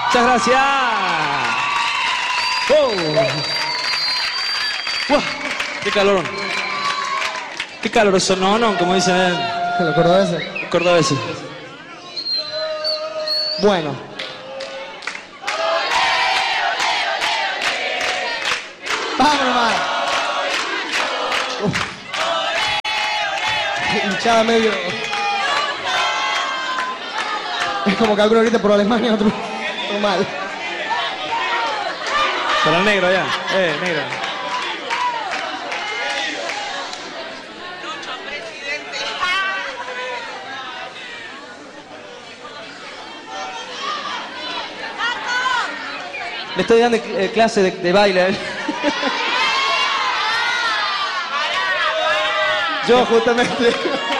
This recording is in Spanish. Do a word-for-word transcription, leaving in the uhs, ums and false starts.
Muchas gracias. Oh. Uah, qué calor. Qué caloroso, no, no, como dicen en los cordobeses. cordobeses. Bueno. Vamos nomás. Uf. Hinchada medio. Es como que alguno grita por Alemania, otro, otro mal. Para el negro allá. Eh, negro. Le estoy dando eh, clase de, de baile. Yo justamente.